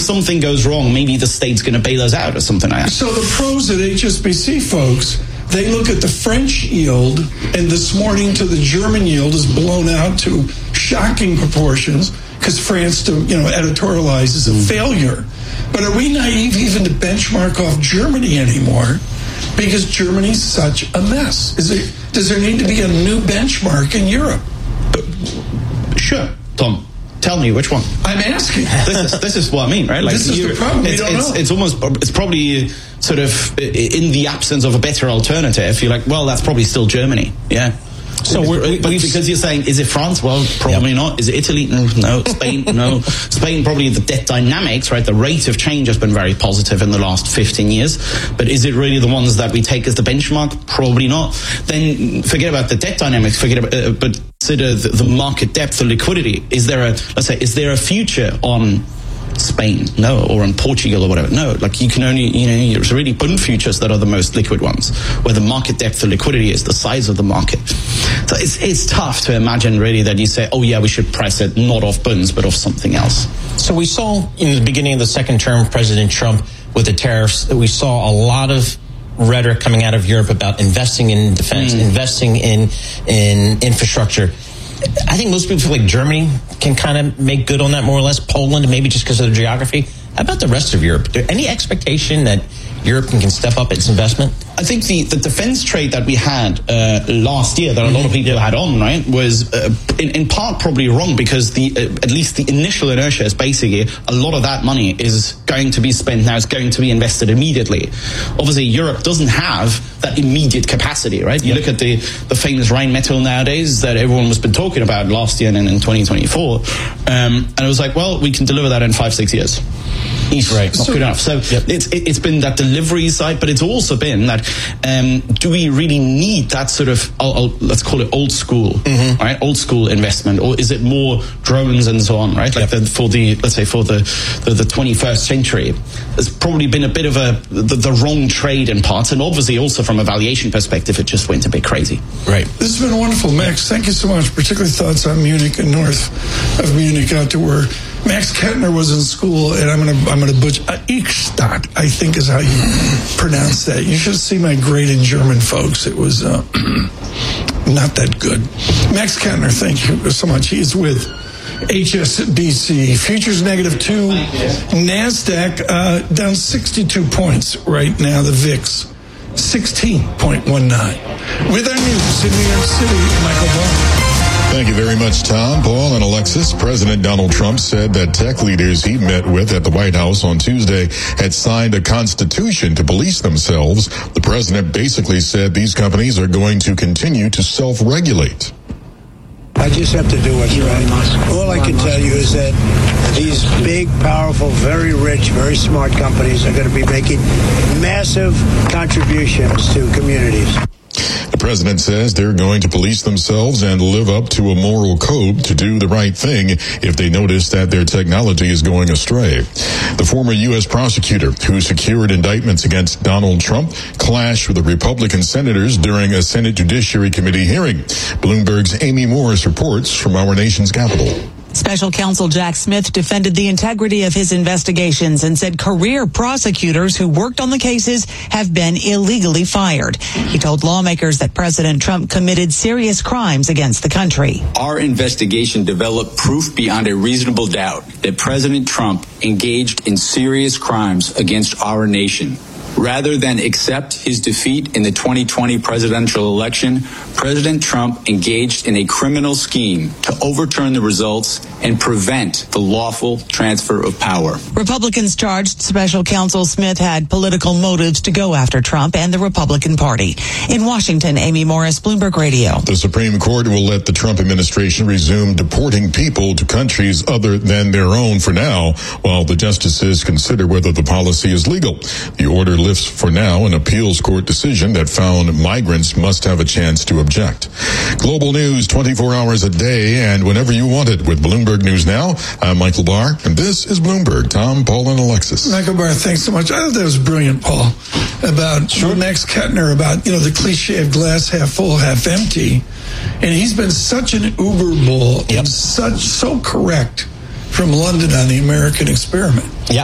something goes wrong, maybe the state's going to bail us out or something like that. So the pros at HSBC, folks, they look at the French yield, and this morning to the German yield is blown out to shocking proportions because France, editorializes a failure. But are we naive even to benchmark off Germany anymore? Because Germany's such a mess. Does there need to be a new benchmark in Europe? Sure, Tom. Tell me which one. I'm asking. This is what I mean, right? Like, this is the problem. We don't know. It's probably sort of in the absence of a better alternative. You're like, well, that's probably still Germany. Yeah. So because you're saying, is it France? Well, probably not. Is it Italy? No. Spain? No. Spain, probably the debt dynamics, right? The rate of change has been very positive in the last 15 years. But is it really the ones that we take as the benchmark? Probably not. Then forget about the debt dynamics. But consider the market depth, the liquidity. Is there a future on Spain? No. Or on Portugal or whatever? No. Like, you can only, it's really Bund futures that are the most liquid ones, where the market depth, the liquidity is the size of the market. So it's tough to imagine really that you say, oh yeah, we should price it not off Bunds but off something else. So we saw in the beginning of the second term of President Trump with the tariffs that we saw a lot of rhetoric coming out of Europe about investing in defense, investing in infrastructure. I think most people feel like Germany can kind of make good on that more or less. Poland, maybe just because of the geography. How about the rest of Europe? Is there any expectation that Europe can step up its investment? I think the defense trade that we had last year, that a lot of people had on, right, was in part probably wrong, because at least the initial inertia is basically a lot of that money is going to be spent now, is going to be invested immediately. Obviously, Europe doesn't have that immediate capacity, right? You look at the famous Rheinmetall nowadays that everyone has been talking about last year and in 2024, and it was like, well, we can deliver that in 5-6 years. Right, not good enough. So it's been that delivery side, but it's also been that do we really need that sort of let's call it old school, right? Old school investment, or is it more drones and so on, right? Like for the 21st century, there's probably been a bit of the wrong trade in parts, and obviously also from a valuation perspective, it just went a bit crazy. Right. This has been wonderful, Max. Thank you so much. Particularly thoughts on Munich and north of Munich out to where Max Kettner was in school, and I'm gonna butcher Eichstadt, I think is how you pronounce that. You should see my grade in German, folks. It was not that good. Max Kettner, thank you so much. He is with HSBC. Futures -2. NASDAQ down 62 points right now. The VIX 16.19. With our news in New York City, Michael Barr. Thank you very much, Tom, Paul, and Alexis. President Donald Trump said that tech leaders he met with at the White House on Tuesday had signed a constitution to police themselves. The president basically said these companies are going to continue to self-regulate. I just have to do what's right. All I can tell you is that these big, powerful, very rich, very smart companies are going to be making massive contributions to communities. The president says they're going to police themselves and live up to a moral code to do the right thing if they notice that their technology is going astray. The former U.S. prosecutor who secured indictments against Donald Trump clashed with the Republican senators during a Senate Judiciary Committee hearing. Bloomberg's Amy Morris reports from our nation's capital. Special counsel Jack Smith defended the integrity of his investigations and said career prosecutors who worked on the cases have been illegally fired. He told lawmakers that President Trump committed serious crimes against the country. Our investigation developed proof beyond a reasonable doubt that President Trump engaged in serious crimes against our nation. Rather than accept his defeat in the 2020 presidential election, President Trump engaged in a criminal scheme to overturn the results and prevent the lawful transfer of power. Republicans charged Special Counsel Smith had political motives to go after Trump and the Republican Party. In Washington, Amy Morris, Bloomberg Radio. The Supreme Court will let the Trump administration resume deporting people to countries other than their own for now, while the justices consider whether the policy is legal. The order lifts for now an appeals court decision that found migrants must have a chance to object. Global news 24 hours a day and whenever you want it with Bloomberg News Now. I'm Michael Barr, and this is Bloomberg. Tom, Paul, and Alexis. Michael Barr, thanks so much. I thought that was brilliant, Paul, about Max Kettner, about, the cliche of glass half full, half empty. And he's been such an uber bull and so correct from London on the American experiment. Yeah.